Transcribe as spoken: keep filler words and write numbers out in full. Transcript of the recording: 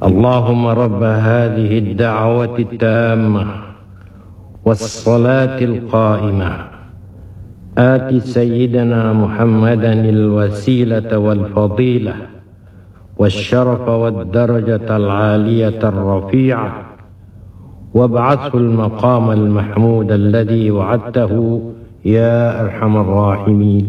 اللهم رب هذه الدعوة التامة والصلاة القائمة آت سيدنا محمدا الوسيلة والفضيلة والشرف والدرجة العالية الرفيعة، وابعثه المقام المحمود الذي وعدته يا أرحم الراحمين.